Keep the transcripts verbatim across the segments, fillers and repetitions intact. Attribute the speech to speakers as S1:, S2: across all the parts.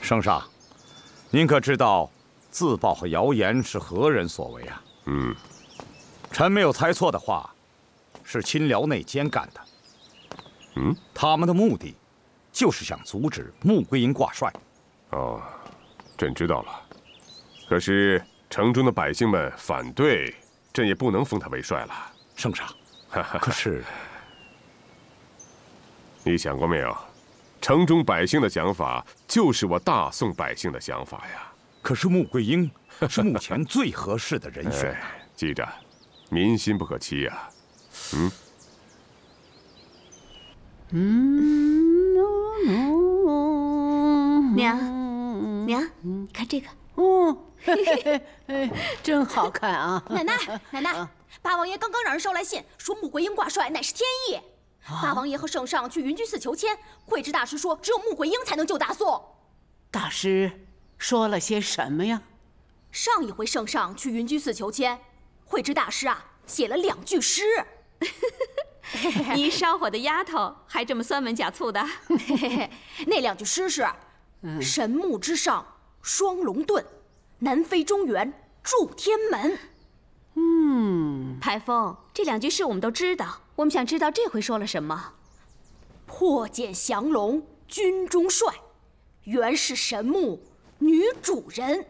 S1: 圣上，您可知道自曝和谣言是何人所为啊？
S2: 嗯，
S1: 臣没有猜错的话，是亲辽内奸干的。
S2: 嗯，
S1: 他们的目的就是想阻止穆桂英挂帅。
S2: 哦，朕知道了。可是城中的百姓们反对，朕也不能封他为帅了。
S1: 圣上，可是
S2: 你想过没有？城中百姓的想法就是我大宋百姓的想法呀。
S1: 可是穆桂英是目前最合适的人选、啊
S2: 哎。记着，民心不可欺呀、啊。嗯。
S3: 嗯，娘，娘，看这个。
S4: 哦，嘿嘿嘿，真好看啊！
S3: 奶奶，奶奶，八王爷刚刚让人捎来信，说穆桂英挂帅乃是天意。啊、八王爷和圣上去云居寺求签，惠知大师说只有穆桂英才能救大宋。
S4: 大师说了些什么呀？
S3: 上一回圣上去云居寺求签，惠知大师啊写了两句诗。
S5: 你烧火的丫头还这么酸文假醋的。
S3: 那两句诗是：嗯、神木之上双龙遁，南飞中原祝天门。
S4: 嗯，
S5: 排风，这两句诗我们都知道，我们想知道这回说了什么。
S3: 破茧降龙军中帅，原是神木女主人。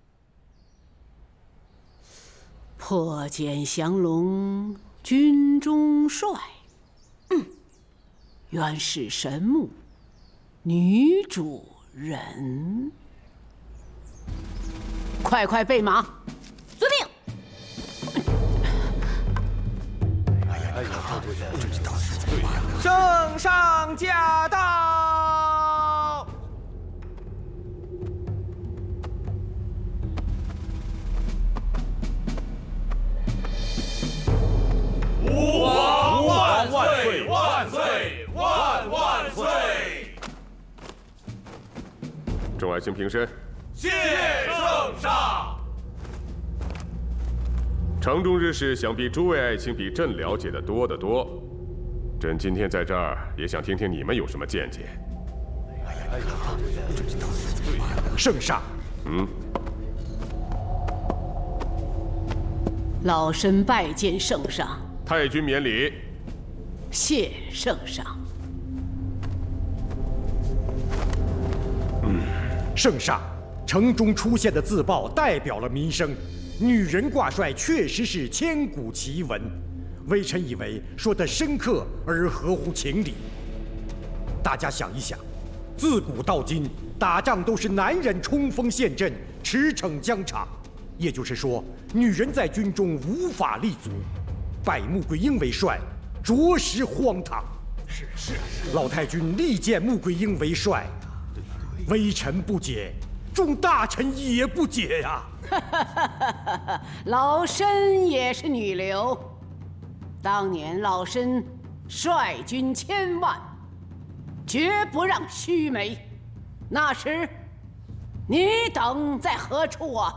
S4: 破茧降龙军中帅，
S3: 嗯，
S4: 原是神木女主人。快快备马！
S3: 遵命。
S6: 哎呀，哎呀，这这这大事对呀！
S7: 圣上驾到！
S8: 吾王万岁！万岁！万万岁！
S2: 众爱卿平身。
S8: 谢圣上。
S2: 城中之事，想必诸位爱卿比朕了解的多得多。朕今天在这儿，也想听听你们有什么见解。
S6: 哎呀，哎呀，这这大事对呀！
S1: 圣上，
S2: 嗯。
S4: 老身拜见圣上。
S2: 太君免礼。
S4: 谢圣上。
S9: 嗯，圣上，城中出现的自曝代表了民生，女人挂帅确实是千古奇闻。微臣以为说得深刻而合乎情理。大家想一想，自古到今，打仗都是男人冲锋陷阵、驰骋疆场，也就是说，女人在军中无法立足。拜穆桂英为帅，着实荒唐。
S6: 是是是，
S9: 老太君力荐穆桂英为帅，微臣不解，众大臣也不解呀、
S4: 啊。老身也是女流，当年老身率军千万，绝不让须眉。那时，你等在何处啊？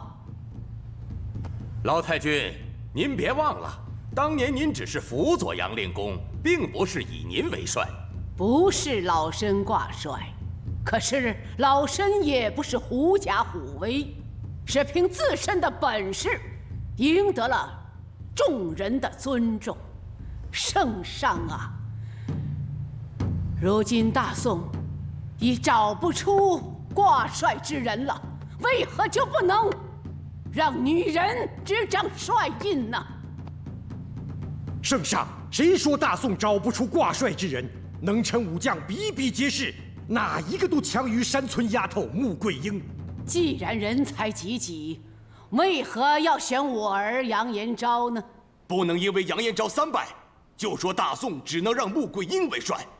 S10: 老太君，您别忘了。当年您只是辅佐杨令公，并不是以您为帅。
S4: 不是老身挂帅，可是老身也不是狐假虎威，是凭自身的本事，赢得了众人的尊重。圣上啊，如今大宋已找不出挂帅之人了，为何就不能让女人执掌帅印呢？
S9: 圣上，谁说大宋找不出挂帅之人？能臣武将比比皆是，哪一个都强于山村丫头穆桂英。
S4: 既然人才济济，为何要选我儿杨延昭呢？
S10: 不能因为杨延昭三败，就说大宋只能让穆桂英为帅。